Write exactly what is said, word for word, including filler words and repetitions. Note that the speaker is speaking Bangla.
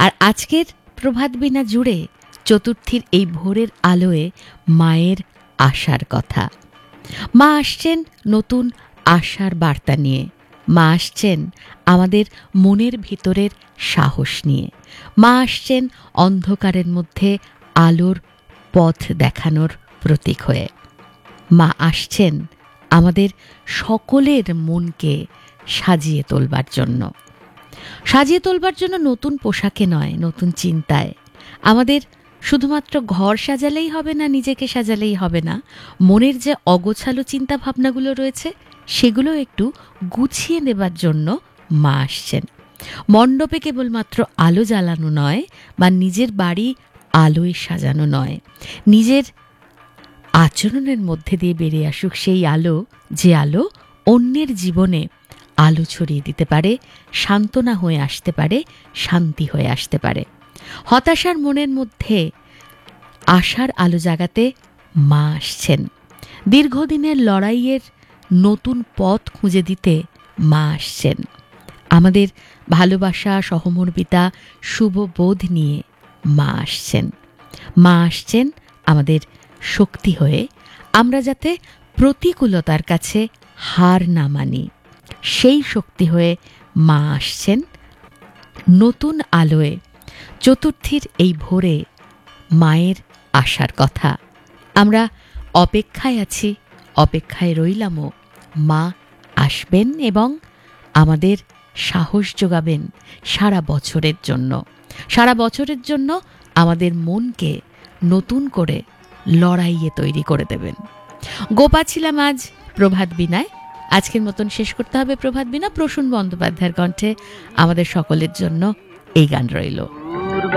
আর আজকের প্রভাত বীণা জুড়ে চতুর্থীর এই ভোরের আলোয় মায়ের আশার কথা। মা আসছেন নতুন আশার বার্তা নিয়ে, মা আসছেন আমাদের মনের ভিতরের সাহস নিয়ে, মা আসছেন অন্ধকারের মধ্যে আলোর পথ দেখানোর প্রতীক হয়ে, মা আসছেন আমাদের সকলের মনকে সাজিয়ে তোলবার জন্য। সাজিয়ে তোলবার জন্য নতুন পোশাকে নয়, নতুন চিন্তায়। আমাদের শুধুমাত্র ঘর সাজালেই হবে না, নিজেকে সাজালেই হবে না, মনের যে অগোছালো চিন্তা ভাবনাগুলো রয়েছে সেগুলো একটু গুছিয়ে নেবার জন্য মা আসছেন। মণ্ডপে কেবলমাত্র আলো জ্বালানো নয়, বা নিজের বাড়ি আলোয় সাজানো নয়, নিজের আচরণের মধ্যে দিয়ে বেরিয়ে আসুক সেই আলো, যে আলো অন্যের জীবনে আলো ছড়িয়ে দিতে পারে, সান্ত্বনা হয়ে আসতে পারে, শান্তি হয়ে আসতে পারে। হতাশার মনের মধ্যে আশার আলো জাগাতে মা আসছেন। দীর্ঘদিনের লড়াইয়ের নতুন পথ খুঁজে দিতে মা আসছেন। আমাদের ভালোবাসা, সহমর্মিতা, শুভ বোধ নিয়ে মা আসছেন। মা আসছেন আমাদের শক্তি হয়ে, আমরা যাতে প্রতিকূলতার কাছে হার না মানি সেই শক্তি হয়ে মা আসছেন নতুন আলোয়। চতুর্থীর এই ভোরে মায়ের আশার কথা আমরা অপেক্ষায় আছি, অপেক্ষায় রইলামও। মা আসবেন এবং আমাদের সাহস যোগাবেন সারা বছরের জন্য, সারা বছরের জন্য আমাদের মনকে নতুন করে লড়াইয়ে তৈরি করে দেবেন। গোপা ছিলাম আজ প্রভাত বীণায়। আজকের মতন শেষ করতে হবে প্রভাত বীণা। প্রসূন বন্দ্যোপাধ্যায়ের কণ্ঠে আমাদের সকলের জন্য এই গান রইল।